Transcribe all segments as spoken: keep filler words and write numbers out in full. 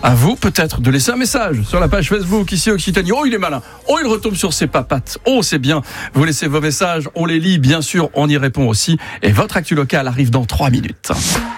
À vous peut-être de laisser un message sur la page Facebook ici Occitanie. Oh, il est malin. Oh, il retombe sur ses papates. Oh, c'est bien. Vous laissez vos messages, on les lit, bien sûr, on y répond aussi. Et votre actu locale arrive dans trois minutes.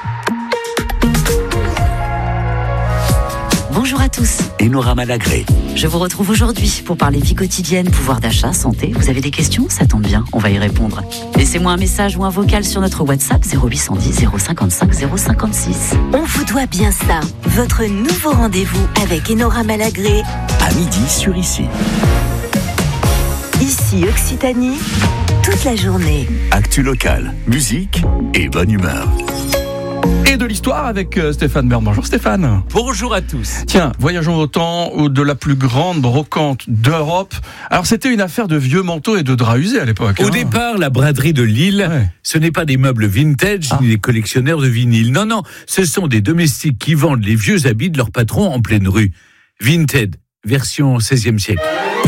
Bonjour à tous. Enora Malagré. Je vous retrouve aujourd'hui pour parler vie quotidienne, pouvoir d'achat, santé. Vous avez des questions ? Ça tombe bien, on va y répondre. Laissez-moi un message ou un vocal sur notre WhatsApp zéro huit cent dix zéro cinquante-cinq zéro cinquante-six. On vous doit bien ça. Votre nouveau rendez-vous avec Enora Malagré. À midi sur Ici. Ici Occitanie, toute la journée. Actu locale, musique et bonne humeur. Et de l'histoire avec euh, Stéphane Bern. Bonjour Stéphane. Bonjour à tous. Tiens, voyageons au temps de la plus grande brocante d'Europe. Alors c'était une affaire de vieux manteaux et de draps usés à l'époque. Au hein. départ, la braderie de Lille, Ouais. ce n'est pas des meubles vintage Ah. ni des collectionneurs de vinyle. Non, non, ce sont des domestiques qui vendent les vieux habits de leur patron en pleine rue. Vinted, version seizième siècle.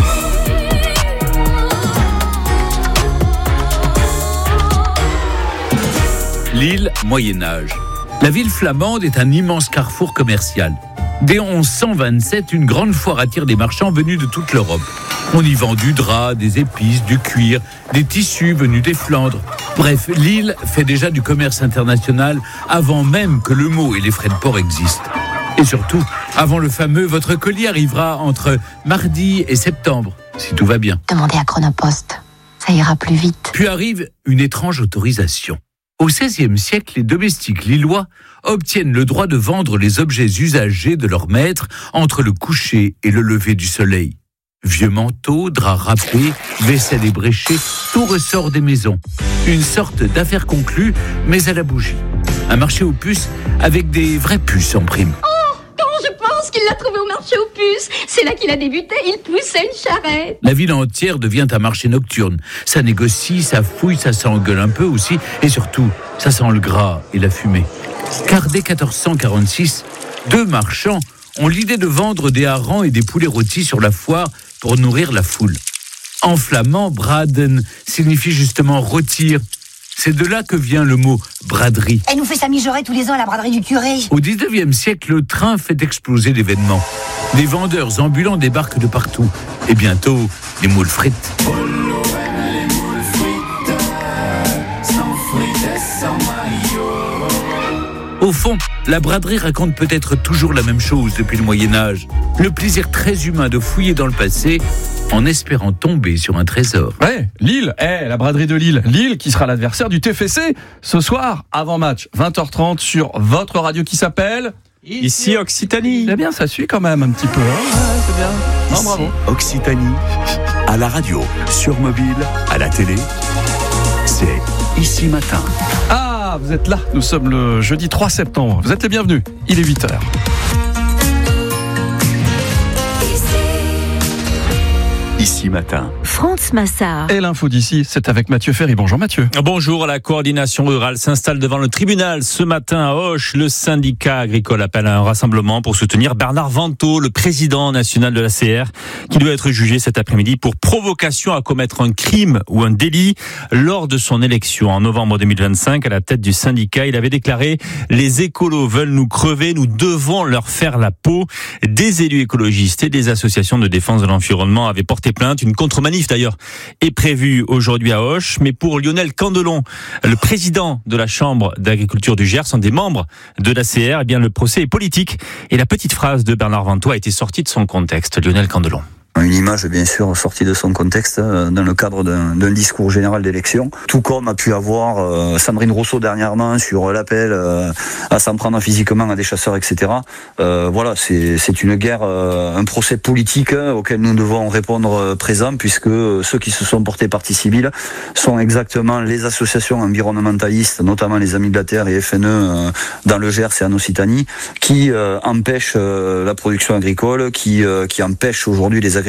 Lille, Moyen-Âge. La ville flamande est un immense carrefour commercial. Dès onze cent vingt-sept, une grande foire attire des marchands venus de toute l'Europe. On y vend du drap, des épices, du cuir, des tissus venus des Flandres. Bref, Lille fait déjà du commerce international avant même que le mot et les frais de port existent. Et surtout, avant le fameux « votre colis arrivera entre mardi et septembre », si tout va bien. Demandez à Chronopost, ça ira plus vite. Puis arrive une étrange autorisation. Au seizième siècle, les domestiques lillois obtiennent le droit de vendre les objets usagés de leur maître entre le coucher et le lever du soleil. Vieux manteaux, draps râpés, vaisselle ébréchée, tout ressort des maisons. Une sorte d'affaire conclue, mais à la bougie. Un marché aux puces avec des vraies puces en prime. Je pense qu'il l'a trouvé au marché aux puces. C'est là qu'il a débuté, il poussait une charrette. La ville entière devient un marché nocturne. Ça négocie, ça fouille, ça s'engueule un peu aussi. Et surtout, ça sent le gras et la fumée. Car dès quatorze cent quarante-six, deux marchands ont l'idée de vendre des harengs et des poulets rôtis sur la foire pour nourrir la foule. En flamand, braden signifie justement rôtir. C'est de là que vient le mot braderie. Elle nous fait sa mijaurée tous les ans à la braderie du curé. Au dix-neuvième siècle, le train fait exploser l'événement. Des vendeurs ambulants débarquent de partout. Et bientôt, les moules frites. Au fond, la braderie raconte peut-être toujours la même chose depuis le Moyen-Âge. Le plaisir très humain de fouiller dans le passé en espérant tomber sur un trésor. Ouais, Lille, eh, la braderie de Lille. Lille qui sera l'adversaire du T F C ce soir, avant match, vingt heures trente sur votre radio qui s'appelle... Ici Occitanie. C'est bien, ça suit quand même un petit peu. Hein ouais, c'est bien. Non, Ici, bravo. Occitanie. À la radio, sur mobile, à la télé. C'est Ici Matin. Ah, vous êtes là. Nous sommes le jeudi trois septembre. Vous êtes les bienvenus. Il est huit heures. Ici Matin. France Massard. Et l'info d'ici, c'est avec Mathieu Ferry. Bonjour Mathieu. Bonjour, la coordination rurale s'installe devant le tribunal. Ce matin à Auch, le syndicat agricole appelle à un rassemblement pour soutenir Bernard Vantaux, le président national de la C R, qui doit être jugé cet après-midi pour provocation à commettre un crime ou un délit. Lors de son élection en novembre deux mille vingt-cinq, à la tête du syndicat, il avait déclaré « Les écolos veulent nous crever, nous devons leur faire la peau ». Des élus écologistes et des associations de défense de l'environnement avaient porté plainte. Une contre-manif d'ailleurs est prévue aujourd'hui à Auch. Mais pour Lionel Candelon, le président de la Chambre d'agriculture du Gers, un des membres de la C R, eh bien le procès est politique. Et la petite phrase de Bernard Vantaux a été sortie de son contexte. Lionel Candelon. Une image bien sûr sortie de son contexte dans le cadre d'un, d'un discours général d'élection. Tout comme a pu avoir euh, Sandrine Rousseau dernièrement sur l'appel euh, à s'en prendre physiquement à des chasseurs, et cetera. Euh, voilà, c'est, c'est une guerre, euh, un procès politique euh, auquel nous devons répondre euh, présent, puisque euh, ceux qui se sont portés partie civile sont exactement les associations environnementalistes, notamment les Amis de la Terre et F N E euh, dans le Gers et en Occitanie, qui euh, empêchent euh, la production agricole, qui, euh, qui empêchent aujourd'hui les agriculteurs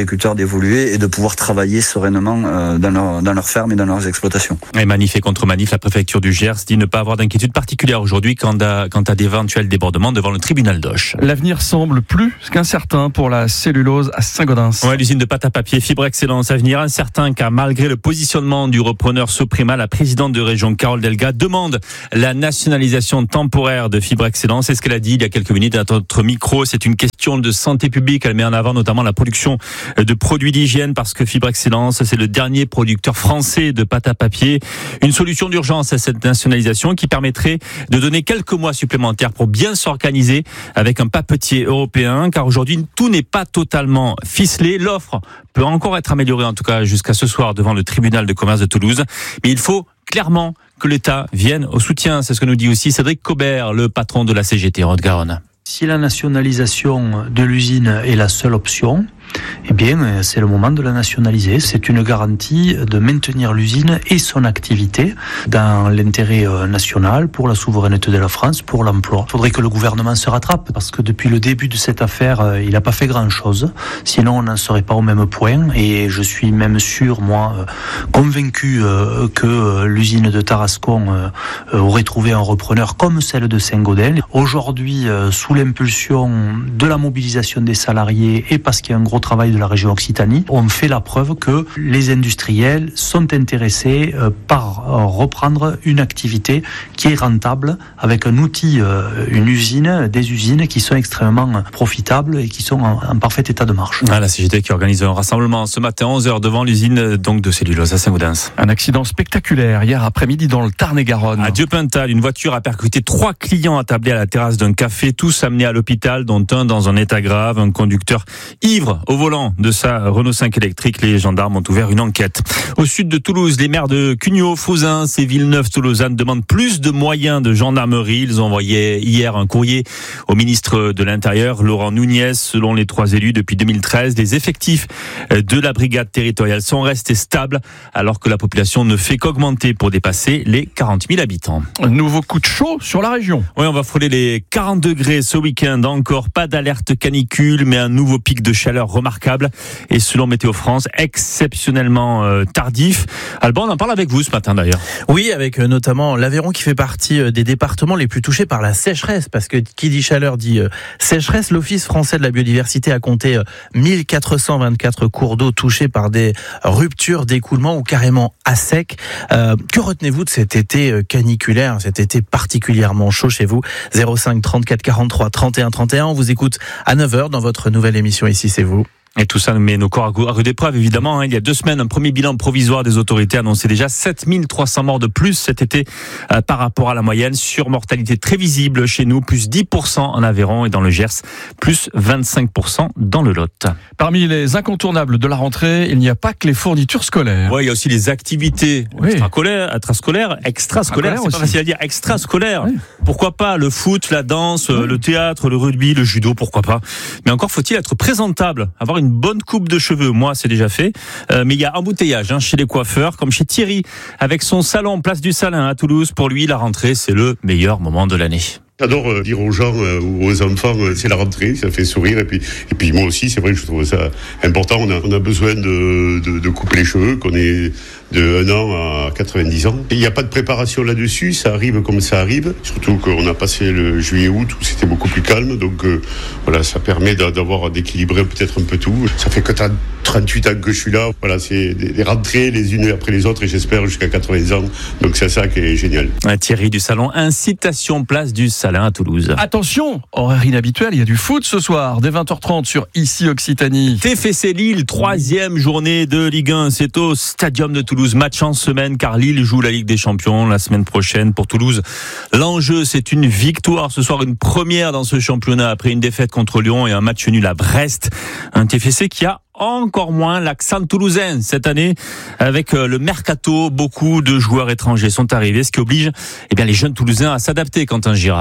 agriculteurs d'évoluer et de pouvoir travailler sereinement euh, dans, leur, dans leurs fermes et dans leurs exploitations. Et manif et contre-manif, la préfecture du Gers dit ne pas avoir d'inquiétude particulière aujourd'hui quant à, quant à d'éventuels débordements devant le tribunal d'Auch. L'avenir semble plus qu'incertain pour la cellulose à Saint-Gaudens. Ouais, l'usine de pâte à papier Fibre Excellence, avenir incertain car malgré le positionnement du repreneur Soprema, la présidente de région Carole Delga demande la nationalisation temporaire de Fibre Excellence. C'est ce qu'elle a dit il y a quelques minutes à notre micro. C'est une question de santé publique. Elle met en avant notamment la production de produits d'hygiène parce que Fibre Excellence, c'est le dernier producteur français de pâte à papier. Une solution d'urgence à cette nationalisation qui permettrait de donner quelques mois supplémentaires pour bien s'organiser avec un papetier européen, car aujourd'hui tout n'est pas totalement ficelé. L'offre peut encore être améliorée, en tout cas jusqu'à ce soir devant le tribunal de commerce de Toulouse, mais il faut clairement que l'État vienne au soutien. C'est ce que nous dit aussi Cédric Cobert, le patron de la C G T Haute-Garonne. Si la nationalisation de l'usine est la seule option, eh bien, c'est le moment de la nationaliser. C'est une garantie de maintenir l'usine et son activité dans l'intérêt national, pour la souveraineté de la France, pour l'emploi. Il faudrait que le gouvernement se rattrape, parce que depuis le début de cette affaire, il n'a pas fait grand-chose. Sinon, on n'en serait pas au même point. Et je suis même sûr, moi, convaincu que l'usine de Tarascon aurait trouvé un repreneur comme celle de Saint-Gaudens. Aujourd'hui, sous l'impulsion de la mobilisation des salariés et parce qu'il y a un gros travail de la région Occitanie, on fait la preuve que les industriels sont intéressés par reprendre une activité qui est rentable avec un outil, une usine, des usines qui sont extrêmement profitables et qui sont en, en parfait état de marche. Ah, la C G T qui organise un rassemblement ce matin à onze heures devant l'usine donc de cellulose à Saint-Gaudens. Un accident spectaculaire hier après-midi dans le Tarn-et-Garonne. À Dieupintal, une voiture a percuté trois clients attablés à la terrasse d'un café, tous amenés à l'hôpital, dont un dans un état grave, un conducteur ivre au volant de sa Renault cinq électrique. Les gendarmes ont ouvert une enquête. Au sud de Toulouse, les maires de Cugnot, Fauzins et Villeneuve-Toulousane demandent plus de moyens de gendarmerie. Ils ont envoyé hier un courrier au ministre de l'Intérieur, Laurent Nunez. Selon les trois élus, depuis deux mille treize, les effectifs de la brigade territoriale sont restés stables alors que la population ne fait qu'augmenter pour dépasser les quarante mille habitants. Un nouveau coup de chaud sur la région. Oui, on va frôler les quarante degrés ce week-end. Encore pas d'alerte canicule, mais un nouveau pic de chaleur remarquable. Et selon Météo France, exceptionnellement euh, tardif. Alban, on en parle avec vous ce matin d'ailleurs. Oui, avec euh, notamment l'Aveyron qui fait partie euh, des départements les plus touchés par la sécheresse. Parce que qui dit chaleur dit euh, sécheresse. L'Office français de la biodiversité a compté euh, mille quatre cent vingt-quatre cours d'eau touchés par des ruptures d'écoulement ou carrément à sec. Euh, que retenez-vous de cet été euh, caniculaire, cet été particulièrement chaud chez vous? zéro cinq trente-quatre quarante-trois trente et un trente et un. On vous écoute à neuf heures dans votre nouvelle émission Ici c'est vous. Et tout ça met nos corps à rude épreuve, évidemment. Hein. Il y a deux semaines, un premier bilan provisoire des autorités annonçait déjà sept mille trois cents morts de plus cet été euh, par rapport à la moyenne. Surmortalité très visible chez nous, plus dix pour cent en Aveyron et dans le Gers, plus vingt-cinq pour cent dans le Lot. Parmi les incontournables de la rentrée, il n'y a pas que les fournitures scolaires. Oui, il y a aussi les activités oui. extrascolaires, extrascolaires, extrascolaires, c'est pas facile à dire, extrascolaires. Oui. Pourquoi pas le foot, la danse, oui. le théâtre, le rugby, le judo, pourquoi pas. Mais encore faut-il être présentable, avoir une bonne coupe de cheveux. Moi, c'est déjà fait. Euh, mais il y a embouteillage hein, chez les coiffeurs, comme chez Thierry, avec son salon Place du Salin à Toulouse. Pour lui, la rentrée, c'est le meilleur moment de l'année. J'adore euh, dire aux gens euh, ou aux enfants, euh, c'est la rentrée, ça fait sourire. Et puis, et puis moi aussi, c'est vrai que je trouve ça important. On a, on a besoin de, de, de couper les cheveux, qu'on est de un an à quatre-vingt-dix ans. Il n'y a pas de préparation là-dessus, ça arrive comme ça arrive. Surtout qu'on a passé le juillet-août où c'était beaucoup plus calme. Donc euh, voilà, ça permet d'avoir d'équilibrer peut-être un peu tout. Ça fait que trente-huit ans que je suis là. Voilà, c'est des, des rentrées les unes après les autres et j'espère jusqu'à quatre-vingts ans. Donc c'est ça qui est génial. Ouais, Thierry du Salon, incitation Place du Salin à Toulouse. Attention, horaire inhabituel, il y a du foot ce soir, dès vingt heures trente sur Ici Occitanie. T F C Lille, troisième journée de Ligue un, c'est au Stadium de Toulouse. Match en semaine car Lille joue la Ligue des Champions la semaine prochaine pour Toulouse. L'enjeu, c'est une victoire ce soir, une première dans ce championnat après une défaite contre Lyon et un match nul à Brest. Un T F C qui a encore moins l'accent toulousain cette année avec le mercato. Beaucoup de joueurs étrangers sont arrivés, ce qui oblige eh bien, les jeunes Toulousains à s'adapter. Quentin Girard.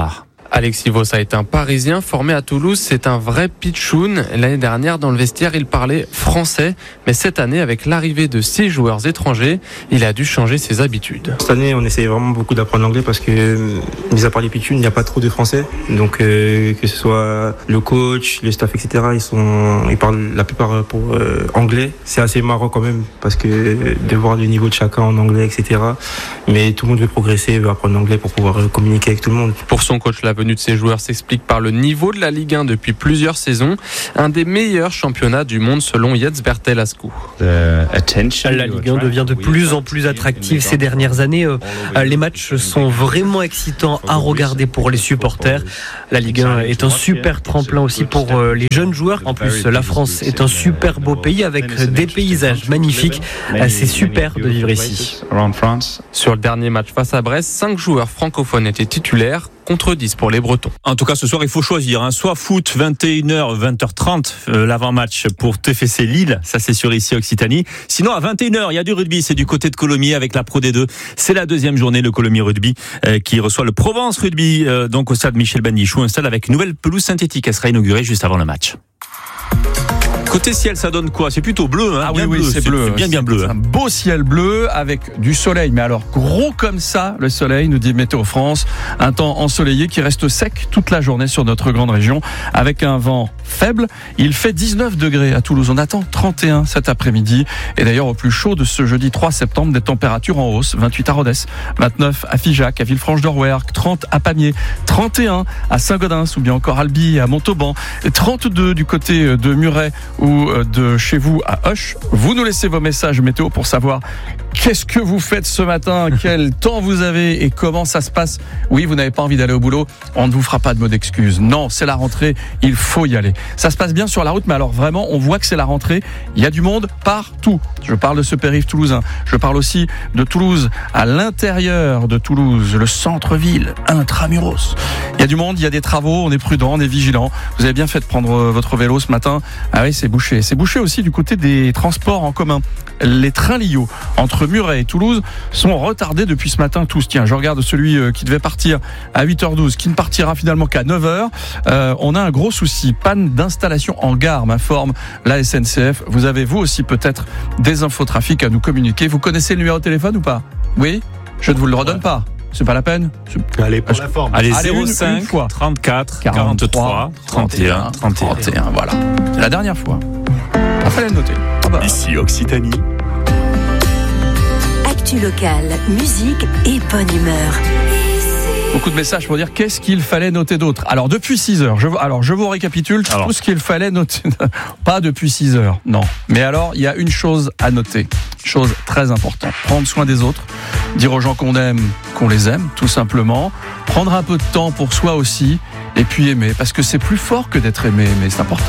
Alexis Vossa est un Parisien formé à Toulouse. C'est un vrai pitchoun. L'année dernière, dans le vestiaire, il parlait français. Mais cette année, avec l'arrivée de six joueurs étrangers, il a dû changer ses habitudes. Cette année, on essaie vraiment beaucoup d'apprendre l'anglais parce que, mis à part les pitchouns, il n'y a pas trop de français. Donc, euh, que ce soit le coach, le staff, et cetera, ils sont, ils parlent la plupart pour euh, anglais. C'est assez marrant quand même parce que de voir le niveau de chacun en anglais, et cetera. Mais tout le monde veut progresser, veut apprendre l'anglais pour pouvoir communiquer avec tout le monde. Pour son coach, la venue de ces joueurs s'explique par le niveau de la Ligue un depuis plusieurs saisons. Un des meilleurs championnats du monde selon Jets Bertelascu. La Ligue un devient de plus en plus attractive ces dernières années. Les matchs sont vraiment excitants à regarder pour les supporters. La Ligue un est un super tremplin aussi pour les jeunes joueurs. En plus, la France est un super beau pays avec des paysages magnifiques. C'est super de vivre ici. Sur le dernier match face à Brest, cinq joueurs francophones étaient titulaires contre dix pour les Bretons. En tout cas, ce soir, il faut choisir. Hein. Soit foot, vingt et une heures, vingt heures trente, euh, l'avant-match pour T F C Lille. Ça, c'est sûr ici, Occitanie. Sinon, à vingt et une heures, il y a du rugby. C'est du côté de Colomiers avec la Pro D deux. C'est la deuxième journée, le Colomiers Rugby, euh, qui reçoit le Provence Rugby, euh, donc au stade Michel Benichou. Un stade avec une nouvelle pelouse synthétique. Elle sera inaugurée juste avant le match. Côté ciel, ça donne quoi? C'est plutôt bleu, hein? Ah bien oui, bleu. oui, c'est, c'est bleu. C'est bien, bien bleu. C'est hein. un beau ciel bleu avec du soleil, mais alors gros comme ça, le soleil, nous dit Météo France. Un temps ensoleillé qui reste sec toute la journée sur notre grande région, avec un vent faible. Il fait dix-neuf degrés à Toulouse. On attend trente et un cet après-midi. Et d'ailleurs, au plus chaud de ce jeudi trois septembre, des températures en hausse. vingt-huit à Rodez, vingt-neuf à Figeac, à Villefranche-de-Rouergue, trente à Pamiers, trente et un à Saint-Gaudens, ou bien encore Albi à Montauban, trente-deux du côté de Muret ou de chez vous à Hoche. Vous nous laissez vos messages météo pour savoir qu'est-ce que vous faites ce matin, quel temps vous avez et comment ça se passe. Oui, vous n'avez pas envie d'aller au boulot, on ne vous fera pas de mots d'excuses. Non, c'est la rentrée, il faut y aller. Ça se passe bien sur la route, mais alors vraiment, on voit que c'est la rentrée. Il y a du monde partout. Je parle de ce périph' toulousain. Je parle aussi de Toulouse, à l'intérieur de Toulouse, le centre-ville, intramuros. Il y a du monde, il y a des travaux, on est prudent, on est vigilant. Vous avez bien fait de prendre votre vélo ce matin. Ah oui, c'est bouché. C'est bouché aussi du côté des transports en commun. Les trains Lio entre Muret et Toulouse sont retardés depuis ce matin tous. Tiens, je regarde celui qui devait partir à huit heures douze, qui ne partira finalement qu'à neuf heures. Euh, on a un gros souci, panne d'installation en gare, m'informe la S N C F. Vous avez vous aussi peut-être des infotrafics à nous communiquer. Vous connaissez le numéro de téléphone ou pas? Oui? Je ne vous le redonne ouais. pas. C'est pas la peine. C'est... Allez, pour la forme. Allez, zéro cinq trente-quatre quarante-trois trente et un trente et un. Voilà. C'est la dernière fois. Il fallait le noter. Ah bah. Ici Occitanie. Actu locale, musique et bonne humeur. Beaucoup de messages pour dire qu'est-ce qu'il fallait noter d'autre. Alors depuis six heures, je, alors je vous récapitule alors. tout ce qu'il fallait noter. Pas depuis six heures, non. Mais alors il y a une chose à noter, chose très importante. Prendre soin des autres, dire aux gens qu'on aime, qu'on les aime, tout simplement. Prendre un peu de temps pour soi aussi, et puis aimer, parce que c'est plus fort que d'être aimé, mais c'est important.